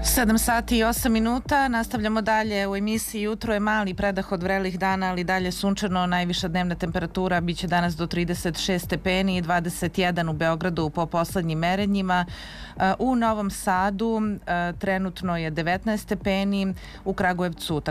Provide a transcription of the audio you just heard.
7 sati i 8 minuta, nastavljamo dalje u emisiji. Jutro je mali predah od vrelih dana, ali dalje sunčano. Najviša dnevna temperatura biće danas do 36 stepeni i 21 u Beogradu po poslednjim merenjima. U Novom Sadu trenutno je 19 stepeni, u Kragujevcu